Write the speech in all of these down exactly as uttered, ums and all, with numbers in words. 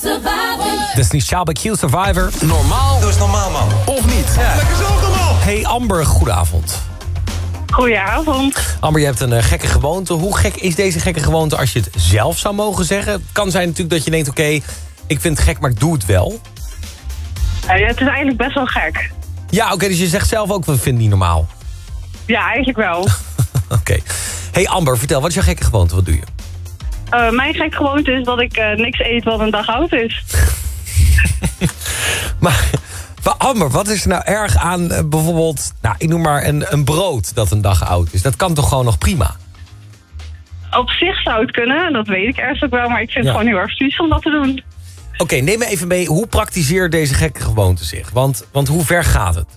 Survivor. Destiny's Child bij Q Survivor. Normaal. Doe eens normaal, man. Of niet? Ja. Lekker zo, normaal. Hey Amber, goedenavond. Goedenavond. Amber, je hebt een uh, gekke gewoonte. Hoe gek is deze gekke gewoonte als je het zelf zou mogen zeggen? Het kan zijn natuurlijk dat je denkt, oké, okay, ik vind het gek, maar ik doe het wel. Uh, ja, het is eigenlijk best wel gek. Ja, oké, okay, dus je zegt zelf ook, we vinden het niet normaal. Ja, eigenlijk wel. Oké. Okay. Hey Amber, vertel, wat is jouw gekke gewoonte? Wat doe je? Uh, mijn gekke gewoonte is dat ik uh, niks eet wat een dag oud is. maar, maar Amber, wat is er nou erg aan uh, bijvoorbeeld, nou, ik noem maar een, een brood dat een dag oud is? Dat kan toch gewoon nog prima? Op zich zou het kunnen, dat weet ik ergens ook wel, maar ik vind ja. het gewoon heel erg vies om dat te doen. Oké, okay, neem me even mee, hoe praktiseert deze gekke gewoonte zich? Want, want hoe ver gaat het?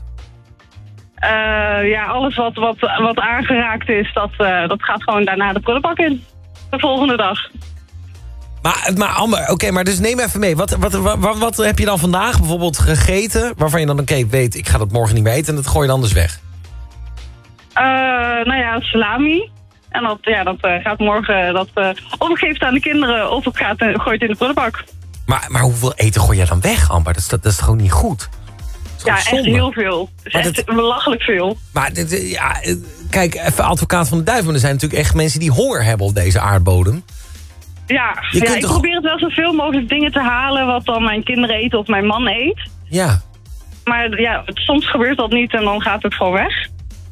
Uh, ja, alles wat, wat, wat aangeraakt is, dat, uh, dat gaat gewoon daarna de prullenbak in. De volgende dag. Maar, maar Amber, oké, okay, maar dus neem even mee. Wat, wat, wat, wat, wat heb je dan vandaag bijvoorbeeld gegeten, waarvan je dan, oké, okay, weet, ik ga dat morgen niet meer eten en dat gooi je dan dus weg? Uh, nou ja, salami. En dat, ja, dat uh, gaat morgen, dat, uh, of ik geef het aan de kinderen, of ik ga het, uh, gooi het in de prullenbak. Maar, maar hoeveel eten gooi je dan weg, Amber? Dat is, dat, dat is gewoon niet goed. Ja, echt heel veel. Het is maar echt dat, belachelijk veel. Maar dit, ja, kijk, even advocaat van de duivel. Er zijn natuurlijk echt mensen die honger hebben op deze aardbodem. Ja, ja ik toch... probeer het wel zoveel mogelijk dingen te halen wat dan mijn kinderen eten of mijn man eet. Ja. Maar ja, soms gebeurt dat niet en dan gaat het gewoon weg.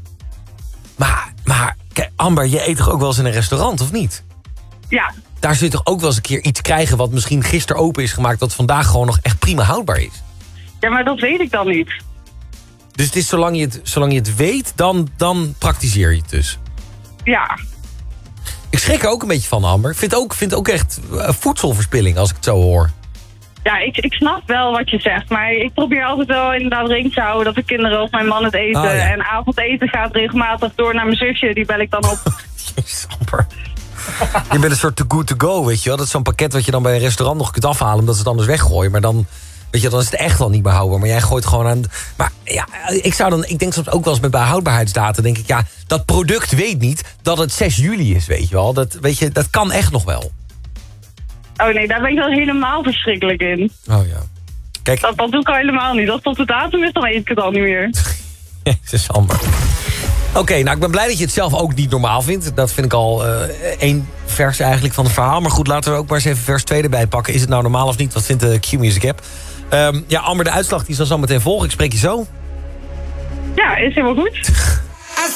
Maar, maar kijk, Amber, je eet toch ook wel eens in een restaurant, of niet? Ja. Daar zul je toch ook wel eens een keer iets krijgen wat misschien gisteren open is gemaakt, dat vandaag gewoon nog echt prima houdbaar is? Ja, maar dat weet ik dan niet. Dus het is zolang je het, zolang je het weet, dan, dan praktiseer je het dus? Ja. Ik schrik er ook een beetje van, Amber. Ik vind ook, vind ook echt uh, voedselverspilling als ik het zo hoor. Ja, ik, ik snap wel wat je zegt. Maar ik probeer altijd wel inderdaad rekening te houden dat de kinderen of mijn man het eten. Oh, ja. En avondeten gaat regelmatig door naar mijn zusje. Die bel ik dan op. Jezus, Amber. Je bent een soort too good to go, weet je wel. Dat is zo'n pakket wat je dan bij een restaurant nog kunt afhalen, omdat ze het anders weggooien. Maar dan, weet je, dan is het echt wel niet behoudbaar. Maar jij gooit gewoon aan. Maar ja, ik zou dan, ik denk soms ook wel eens met behoudbaarheidsdata, denk ik, ja, dat product weet niet dat het zes juli is, weet je wel. Dat, weet je, dat kan echt nog wel. Oh nee, daar ben ik wel helemaal verschrikkelijk in. Oh ja. Kijk. Dat, dat doe ik al helemaal niet. Als het tot de datum is, dan eet ik het al niet meer. Jezus, Amber. Oké, okay, nou ik ben blij dat je het zelf ook niet normaal vindt. Dat vind ik al uh, één vers eigenlijk van het verhaal. Maar goed, laten we ook maar eens even vers twee erbij pakken. Is het nou normaal of niet? Wat vindt de Q-Music app? Um, ja, Amber, de uitslag die zal zo meteen volgen. Ik spreek je zo. Ja, is helemaal goed.